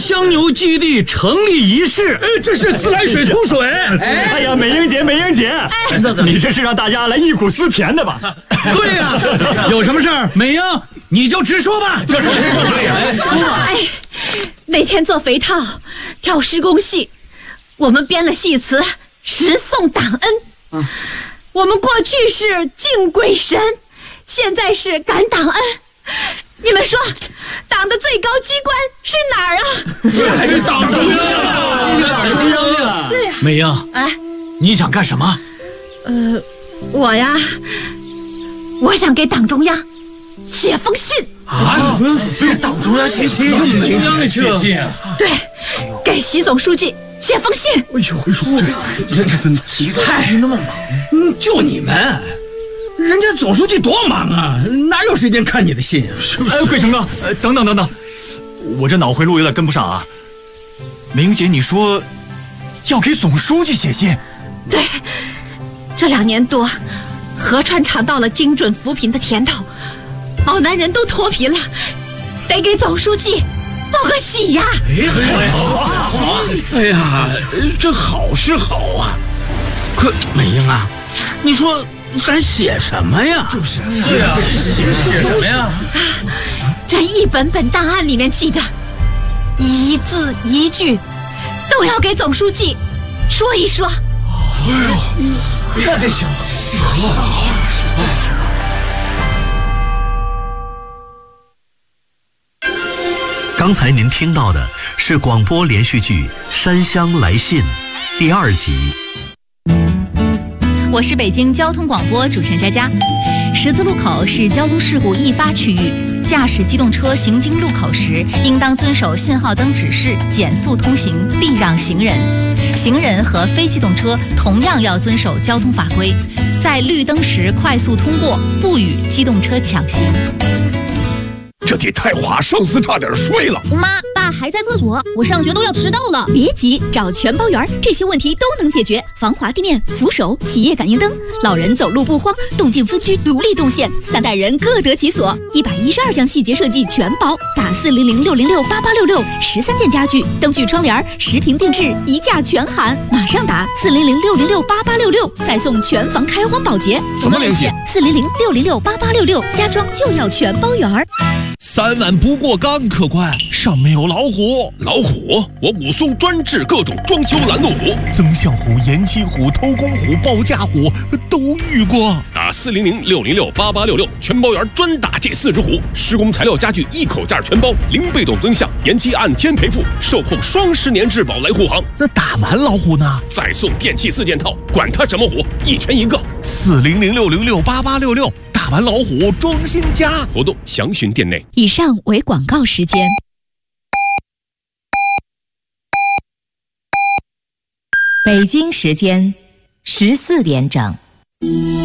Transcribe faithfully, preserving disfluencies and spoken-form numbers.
香牛基地成立仪式。 呃，这是自来水吐水。 哎呀，美英姐，美英姐，哎、你这是让大家来忆苦思甜的吧？ 对呀、啊，有什么事儿，美英你就直说吧。就是哎，那天做肥皂跳施工戏，我们编了戏词十送党恩。嗯，我们过去是敬鬼神，现在是感党恩。你们说，党的最高机关是哪儿啊？ 这还是党中央啊！ 中央啊！ 对呀、啊。 美英，哎，你想干什么？ 呃，我呀，我想给党中央写封信。 啊！党中央写信？党中央写信？党中央写信啊？ 对，给习总书记写封信。 哎呦，回说这这这洗菜那么忙，嗯，就你们。人家总书记多忙啊，哪有时间看你的信啊？是不是？ 哎，鬼成哥，呃，等等等等，我这脑回路有点跟不上啊。明姐，你说要给总书记写信？ 对，这两年多，合川尝到了精准扶贫的甜头，老男人都脱贫了，得给总书记报个喜呀！ 哎呀，好，哎呀，这好是好啊，可美英啊，你说。咱写什么呀？就是，对呀，写写什么呀？ 这一本本档案里面记的，一字一句，都要给总书记说一说。 哎呦，那得行，是啊，实在是。 刚才您听到的是广播连续剧《山乡来信》第二集。 我是北京交通广播主持人佳佳。十字路口是交通事故易发区域，驾驶机动车行经路口时，应当遵守信号灯指示，减速通行，避让行人。行人和非机动车同样要遵守交通法规，在绿灯时快速通过，不与机动车抢行。 这地太滑，上司差点睡了。 妈，爸还在厕所，我上学都要迟到了。 别急，找全包园，这些问题都能解决。防滑地面、扶手、企业感应灯，老人走路不慌，动静分区独立动线，三代人各得其所。一百一十二项细节设计全包，打四零零六零六八八六六，十三件家具、灯具、窗帘，十平定制，一价全含。马上打四零零六零六八八六六，再送全房开荒保洁。 怎么联系？ 四零零六零六八八六六，家装就要全包园。 三碗不过岗，客官，上面有老虎。 老虎？我武松专治各种装修拦路虎， 增象虎、延期虎、偷工虎、报价虎都遇过。 打四零零六零六八八六六，全包园专打这四只虎。施工材料家具一口价全包，零被动增项，延期按天赔付，售后双十年质保来护航。 那打完老虎呢？ 再送电器四件套，管它什么虎，一拳一个。 四零零六零六八八六六，打完老虎装新家。 活动详询店内。 以上为广告时间。 北京时间十四点整。